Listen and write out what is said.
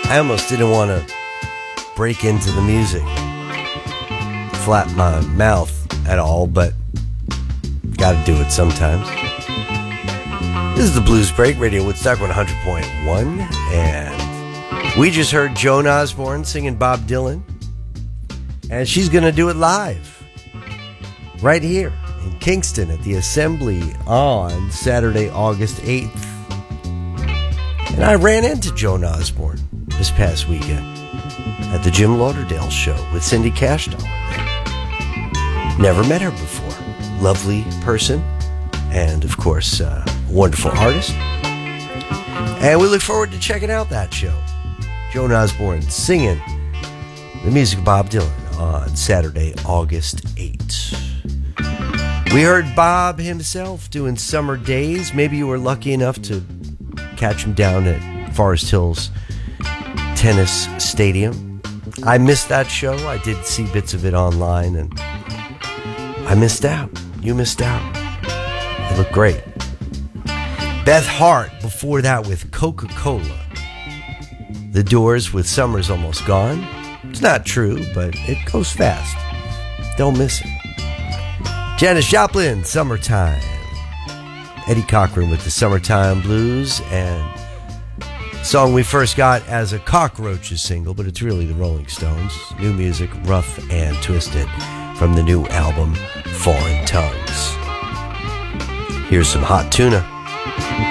I almost didn't want to break into the music, flap my mouth at all, but gotta do it sometimes. This is the Blues Break, Radio Woodstock 100.1, and we just heard Joan Osborne singing Bob Dylan, and she's gonna do it live right here in Kingston at the Assembly on Saturday, August 8th. And I ran into Joan Osborne this past weekend at the Jim Lauderdale show with Cindy Cashdollar. Never met her before. Lovely person, and of course, wonderful artist. And we look forward to checking out that show. Joan Osborne singing the music of Bob Dylan on Saturday, August 8th. We heard Bob himself doing Summer Days. Maybe you were lucky enough to catch him down at Forest Hills Tennis Stadium. I missed that show. I did see bits of it online, and I missed out. You missed out. It looked great. Beth Hart before that with Coca-Cola. The Doors with Summer's Almost Gone. It's not true, but it goes fast. Don't miss it. Janis Joplin, Summertime. Eddie Cochran with the Summertime Blues, and song we first got as a Cockroaches single, but it's really the Rolling Stones. New music, Rough and Twisted, from the new album Foreign Tongues. Here's some Hot Tuna.